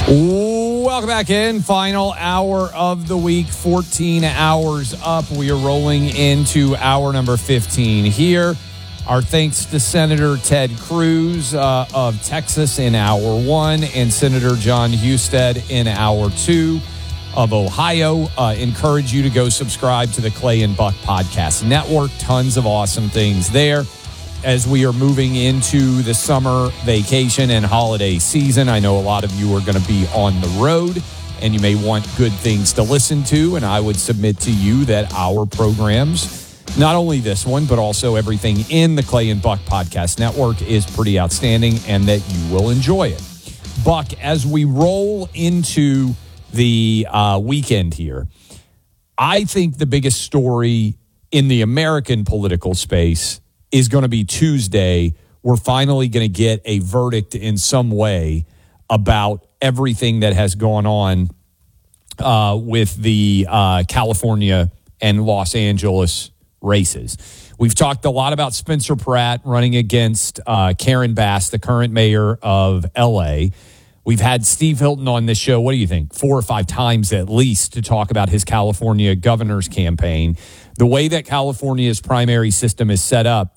Welcome back in. Final hour of the week, 14 hours up. We are rolling into hour number 15 here. Our thanks to Senator Ted Cruz of Texas in hour 1 and Senator John Husted in hour 2 of Ohio. Encourage you to go subscribe to the Clay and Buck Podcast Network. Tons of awesome things there. As we are moving into the summer vacation and holiday season, I know a lot of you are going to be on the road and you may want good things to listen to. And I would submit to you that our programs, not only this one, but also everything in the Clay and Buck Podcast Network is pretty outstanding and that you will enjoy it. Buck, as we roll into the weekend here, I think the biggest story in the American political space is going to be Tuesday. We're finally going to get a verdict in some way about everything that has gone on with the California and Los Angeles races. We've talked a lot about Spencer Pratt running against Karen Bass, the current mayor of L.A. We've had Steve Hilton on this show, what do you think, 4 or 5 times at least to talk about his California governor's campaign. The way that California's primary system is set up,